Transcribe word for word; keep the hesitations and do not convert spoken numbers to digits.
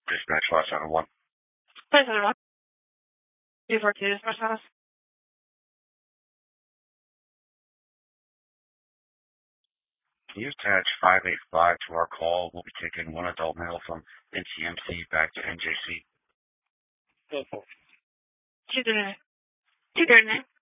Dispatch five seven one. five seven one. two four two, dispatch status. Can you attach five eight five to our call? We'll be taking one adult male from N C M C back to N J C. two thirty-nine. two thirty-nine.